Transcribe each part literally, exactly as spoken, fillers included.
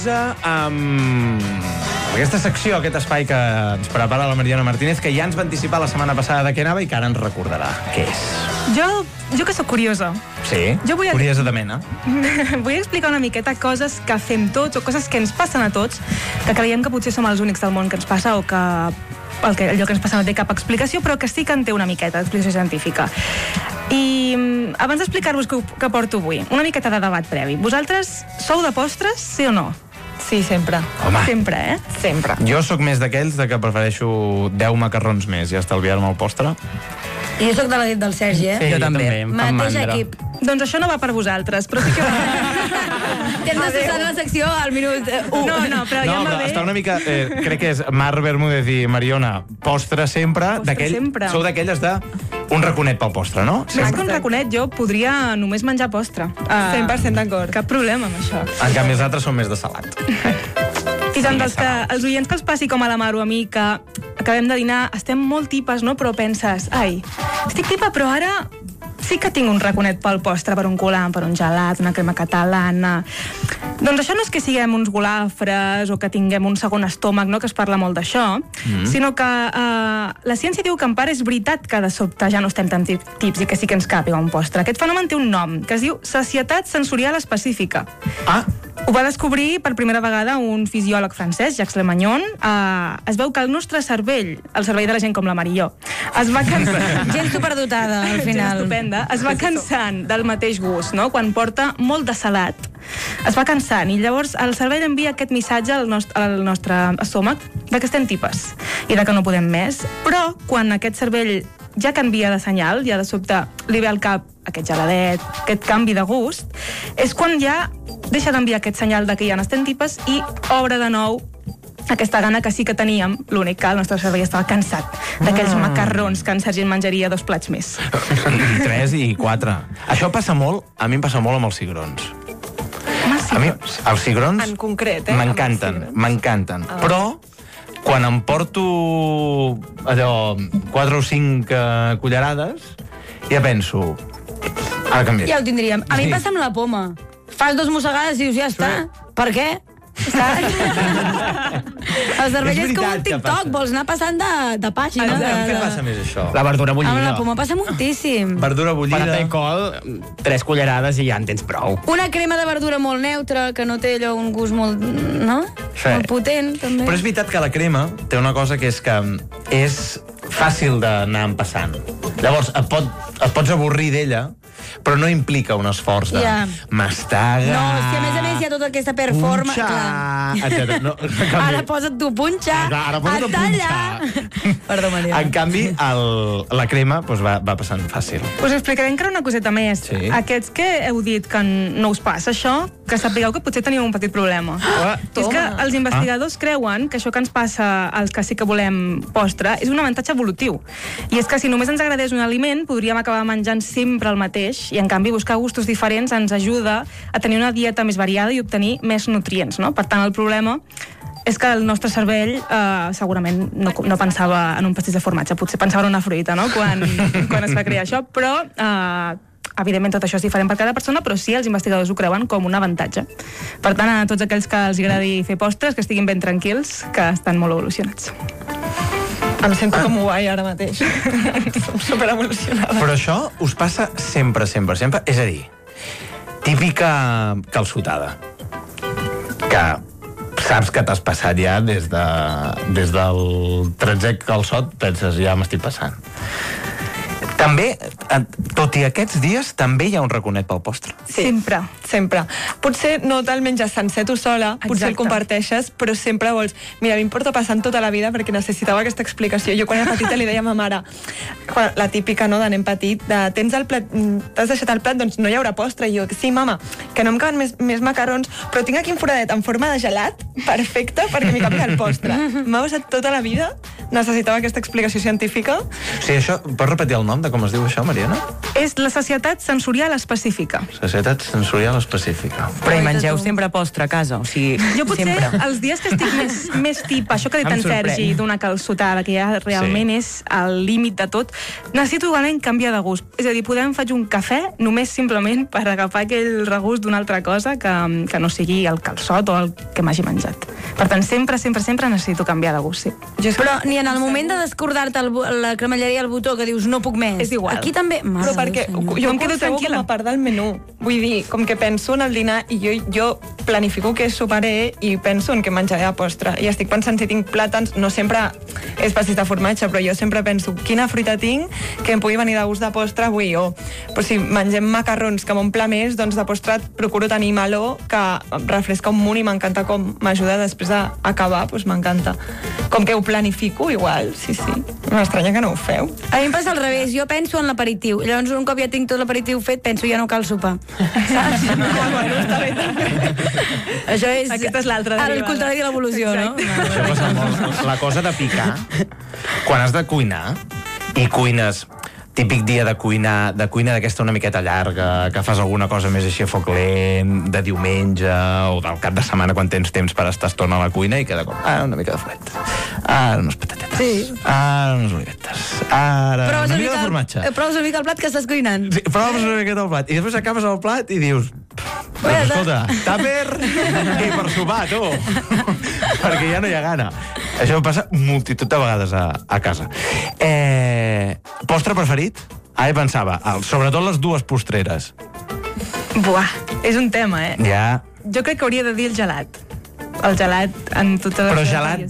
Amb aquesta secció, aquest espai que ens prepara la Mariona Martínez, que ja ens va anticipar la setmana passada de què anava i que ara ens recordarà. Què és? Jo, jo que sóc curiosa. Sí? Jo vull... Curiosa de mena. Vull explicar una miqueta coses que fem tots o coses que ens passen a tots, que creiem que potser som els únics del món que ens passa o que el que, allò que ens passa no té cap explicació, però que sí que en té una miqueta d'explicació científica. I abans d'explicar-vos què, què porto avui, una miqueta de debat previ. Vosaltres sou de postres, sí o no? Sí, sempre. Home. Sempre, eh? Sempre. Jo sóc més d'aquells de que prefereixo deu macarrons més i estalviar-me el postre. I jo sóc de l'equip del Sergi, eh? Sí, jo també. Mateix equip. Doncs això no va per vosaltres, però sí que va... Tens de la secció al minut un. No, no, però ja No, em va però bé. està una mica... Eh, crec que és Marc Bermúdez i Mariona, postre sempre. Postre d'aquell- sempre. Sou d'aquelles de un raconet pel postre, no? Més que un raconet, jo podria només menjar postre. Uh, cent per cent d'acord. Cap problema amb això. En canvi, els altres són més de salat. I doncs els, que, els oients que els passi com a la Mar o a mi, que acabem de dinar, estem molt tipes, no? Però penses, ai, estic tipa, però ara sí que tinc un raconet pel postre, per un colant, per un gelat, una crema catalana... Doncs això no és que siguem uns golafres o que tinguem un segon estómac, no? Que es parla molt d'això, mm. sinó que eh, la ciència diu que en part és veritat que de sobte ja no estem tan tips i que sí que ens càpiga un postre. Aquest fenomen té un nom, que es diu sacietat sensorial específica. Ah, Ho va descobrir per primera vegada un fisiòleg francès, Jacques Lemagnon. Uh, es veu que el nostre cervell, el cervell de la gent com la Mar i jo, es va cansar... Gent superdotada, al Gent final. estupenda. Es va cansant del mateix gust, no? Quan porta molt de salat, es va cansant i llavors el cervell envia aquest missatge al nostre, al nostre estómac de que estem tipes i de que no podem més. Però quan aquest cervell ja canvia de senyal, ja de sobte li ve al cap aquest geladet, aquest canvi de gust, és quan ja deixa d'enviar aquest senyal de que ja n'estem tipes i obre de nou aquesta gana que sí que teníem, l'únic que el nostre cervell estava cansat d'aquells Ah. macarrons que en Sergi en menjaria dos plats més. i tres i quatre. Això passa molt, a mi em passa molt amb els cigrons. Home, sí, A mi, però- els cigrons En concret, eh? m'encanten, m'encanten. Però quan em porto allò, quatre o cinc uh, cullerades, ja penso... Ara canvia. Ja ho tindríem. A mi Sí. em passa amb la poma. Fas dos mossegades i dius, ja està. Per què? Saps? El cervell És és, com veritat un que TikTok, passa. vols anar passant de, de pàgina. Amb de, què de... passa més això? La verdura bullida. Amb la poma passa moltíssim. Verdura bullida. Patata i col, tres cullerades i ja en tens prou. Una crema de verdura molt neutra, que no té allò un gust molt... no? Sí. Molt potent, també. Però és veritat que la crema té una cosa que és que és fàcil d'anar empassant. Llavors, et, pot, et pots avorrir d'ella, però no implica un esforç de Ja. mastegar... No, si a més a més hi ha tota aquesta performance... punxar, etcètera. No, en canvi- Ara posa't tu punxa, Clar, ara posa't a tu tallar. Perdó, Maria. En canvi, el, la crema doncs, va, va passant fàcil. Us explicaré encara una coseta més. Sí. Aquests que heu dit que no us passa això, que sapigueu que potser teniu un petit problema. Ah, És que els investigadors ah. creuen que això que ens passa als que sí que volem postre és un avantatge evolutiu. I és que si només ens agradés un aliment, podríem acabar menjant sempre el mateix, i en canvi buscar gustos diferents ens ajuda a tenir una dieta més variada i obtenir més nutrients, no? Per tant, el problema és que el nostre cervell eh, segurament no, no pensava en un pastís de formatge, potser pensava en una fruita, no?, quan, quan es va crear això, però eh, evidentment tot això és diferent per cada persona, però sí els investigadors ho creuen com un avantatge. Per tant, a tots aquells que els agradi fer postres, que estiguin ben tranquils, que estan molt evolucionats. Em sento com guai ara mateix. Som superevolucionada. Però això us passa sempre, sempre, sempre. És a dir, típica calçotada. Que saps que t'has passat ja des, de, des del tretzè calçot, penses, ja m'estic passant. També, tot i aquests dies, també hi ha un raconet pel postre. Sí, Sempre. sempre. Potser no te'l menges sencer tu sola, potser el Exacte. comparteixes, però sempre vols... Mira, a mi em porta passant tota la vida perquè necessitava aquesta explicació. Jo quan era petita li deia a ma mare, quan, la típica, no, de nen petit, de tens el plat, t'has deixat el plat, doncs no hi haurà postre. I jo, sí, mama, que no em caben més, més macarrons, però tinc aquí un foradet en forma de gelat, perfecte, perquè m'hi capi el postre. M'ha passat tota la vida, necessitava aquesta explicació científica. O sigui, això, pots repetir el nom de com es diu això, Mariana? És la sacietat sensorial específica. Sacietat sensorial específica. Però hi mengeu sempre postre a casa, o sigui, Jo potser, sempre. els dies que estic més, més tip, això que ha dit Em en sorprèn. Sergi, d'una calçotada, que ja realment Sí. és el límit de tot, necessito realment canviar de gust. És a dir, podem faig un cafè només simplement per agafar aquell regust d'una altra cosa que, que no sigui el calçot o el que m'hagi menjat. Per tant, sempre, sempre, sempre necessito canviar de gust, sí. Però ni en el moment de descordar-te el bu- la cremalleria al botó que dius no puc més. És igual. Aquí també... Mare Però perquè Déu, senyor. jo em em quedo quedo tranquil·la. com a part del menú. Vull dir, com que penso en el dinar i jo, jo planifico què soparé i penso en què menjaré a postre. I estic pensant si tinc plàtans, no sempre és pastís de formatge, però jo sempre penso quina fruita tinc que em pugui venir de gust de postre avui. O però si mengem macarrons que m'omple més, doncs de postre procuro tenir meló que em refresca un munt i m'encanta com m'ajuda després d'acabar, doncs m'encanta. Com que ho planifico, igual, sí, sí. M'estranya que no ho feu. A mi em passa al revés, jo penso en l'aperitiu. Llavors, un cop ja tinc tot l'aperitiu fet, penso ja no cal sopar. Saps? Bueno, està bé també. Això és... Aquesta és l'altra El derivada. contrari de l'evolució, no? Això passa molt. La cosa de picar, quan has de cuinar i cuines típic dia de cuinar, de cuina d'aquesta una miqueta llarga, que fas alguna cosa més així a foc lent, de diumenge o del cap de setmana quan tens temps per estar estona a la cuina i cada cop, ara una mica de fred, ara unes patatetes, Sí. ara unes olivetes, ara Proves una una mica de mica, formatge. el, proves una mica el plat que estàs cuinant. Sí, proves una miqueta el plat i després acabes el plat i dius doncs escolta, tàper i per sopar, tu perquè ja no hi ha gana. Això em passa multitud de vegades a, a casa. Eh, postre preferit? Ara pensava, el, sobretot les dues postreres. Buah, és un tema, eh? Ja, Jo crec que hauria de dir el gelat. El gelat en totes les però seves gelat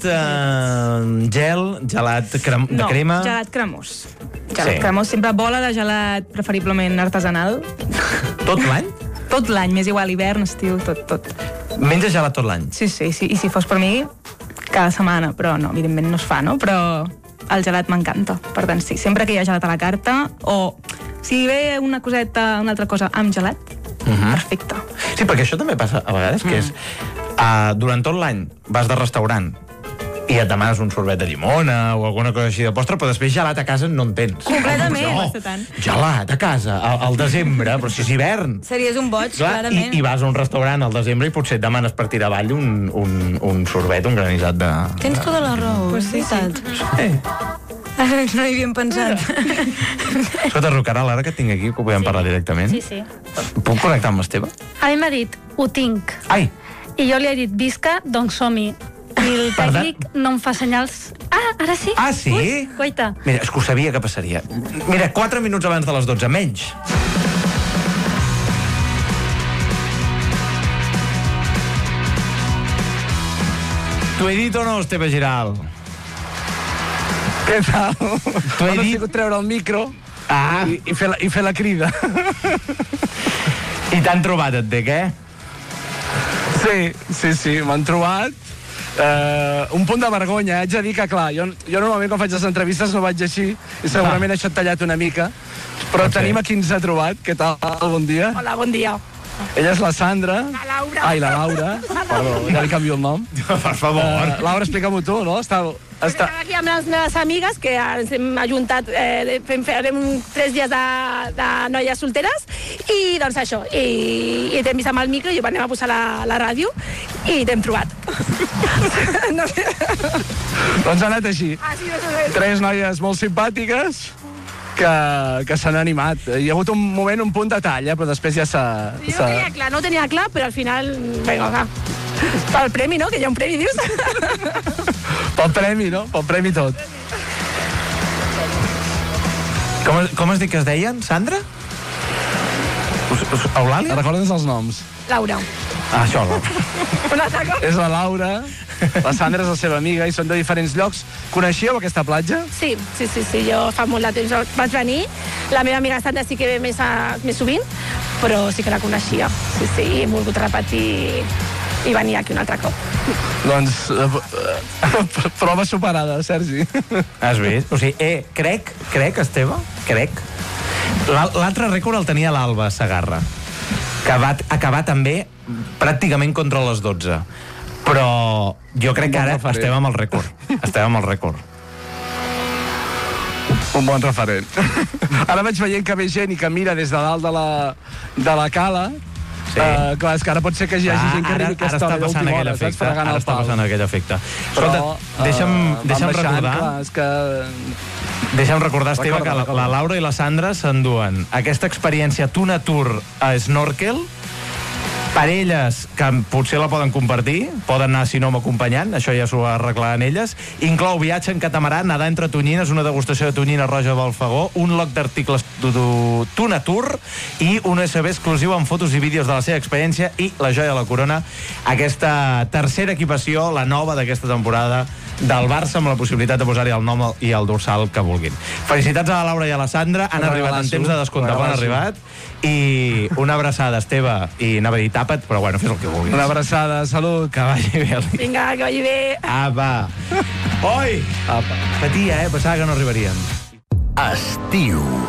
eh, variacions. gel, gelat crem, de no, crema... gelat cremós. Gelat Sí. cremós, sempre bola de gelat, preferiblement artesanal. Tot l'any? Tot l'any, m'és igual, hivern, estiu, tot, tot. Menges gelat tot l'any? Sí, sí, sí, i si fos per mi, cada setmana, però no, evidentment no es fa, no? Però el gelat m'encanta, per tant sí, sempre que hi ha gelat a la carta, o si ve una coseta, una altra cosa amb gelat, Mhm. perfecte. Sí, perquè això també passa a vegades, que és... Uh, durant tot l'any vas de restaurant i et demanes un sorbet de llimona o alguna cosa així de postre, però després gelat a casa no en tens. Completament. No, Basta tant. gelat a casa, al, al desembre, però si és hivern. Series un boig, Clar, i, clarament. I vas a un restaurant al desembre i potser et demanes per tirar avall un, un, un sorbet, un granissat de... Tens tota la raó, Pues sí, és veritat. Eh. No hi havíem pensat. Escolta, Rocaral, ara que et tinc aquí, que ho podem parlar directament. Sí, sí. Puc connectar amb l'Esteve? A mi m'ha dit, ho tinc. Ai, I jo li he dit, visca, doncs som-hi. I el Perdó? tècnic no em fa senyals. Ah, ara sí? ah, sí? Ui, guaita. Mira, és que ho sabia que passaria. Mira, quatre minuts abans de les dotze, menys. T'ho he dit o no, Esteve Giral? Què tal? T'ho he Ha dit... sigut treure el micro Ah, i, i, fer la, i fer la crida. i t'han trobat, et dic, eh? Sí, sí, sí, m'han trobat. Uh, un punt de vergonya, haig de dir que, clar, jo, jo normalment quan faig les entrevistes no vaig així i segurament ah. això ha tallat una mica, però Pot ser. tenim a qui ens ha trobat. Què tal? Bon dia. Hola, bon dia. Ella és la Sandra. La Laura. Ai, la Laura. Perdó, ja li canvio el nom. Per favor. Uh, Laura, explica-m'ho tu, no? Està, està... Estem aquí amb les meves amigues, que ens hem ajuntat, eh, fem, farem tres dies de, de noies solteres, i doncs això, i, i t'hem vist amb el micro, i anem a posar la, la ràdio, i t'hem trobat. No sé. Doncs ha anat així. Ah, sí, no sé. Tres noies molt simpàtiques que, que s'han animat. Hi ha hagut un moment, un punt de talla, però després ja s'ha... Jo no tenia clar, no tenia clar, però al final, vinga, va. Pel premi, no? Que hi ha un premi, dius? Pel premi, no? Pel premi tot. Com, com has dit que es deien, Sandra? Us, us, Eulàlia? Recorda'ns els noms. Laura. Ah, això, Laura. Un altre cop? És la Laura, la Sandra és la seva amiga i són de diferents llocs. Coneixíeu aquesta platja? Sí, sí, sí, sí, jo fa molt de temps vaig venir. La meva amiga Sandra sí que ve més, a, més sovint, però sí que la coneixia. Sí, sí, i he volgut repetir i venir aquí un altre cop. Doncs eh, prova superada, Sergi. Has vist? O sigui, eh, crec, crec, Esteve, crec. L'al- L'altre rècord el tenia l'Alba Segarra, que va acabar també pràcticament contra les dotze. Però jo crec que ara estem amb el rècord. Estem amb el rècord. Un bon referent. Ara vaig veient que ve gent i que mira des de dalt de la, de la cala. Sí. Uh, clar, és que ara pot ser que hi hagi Ah, gent que ara, arribi ara aquesta està hora passant d'última aquell hora, saps? efecte. Fregant Ara el està pal. passant aquell efecte. Però, Escolta, deixa'm, uh, deixa'm van baixant, recordar... clar, és que... Deixa'm recordar, Esteve, Recorda, que la, recorda. la Laura i la Sandra s'enduen aquesta experiència Tuna Tour a Snorkel. Per elles, que potser la poden compartir, poden anar, si no, acompanyant, això ja s'ho arreglaran elles. Inclou viatge en catamarà, nedar entre tonyines, una degustació de tonyina roja d'Alfagó, un loc d'articles Tuna Tour i un U S B exclusiu amb fotos i vídeos de la seva experiència i la joia de la corona, aquesta tercera equipació, la nova d'aquesta temporada del Barça, amb la possibilitat de posar-hi el nom i el dorsal que vulguin. Felicitats a la Laura i a la Sandra, han Un arribat en regalasso, temps de descompte quan han regalasso. arribat, i una abraçada, Esteve, i anava a dir tapa't, però bueno, fes el que vulguis. Una abraçada, salut. Que vagi bé. el- Vinga, que vagi bé. Apa. Oi! Apa. Patia, eh? Pensava que no arribaríem. Estiu.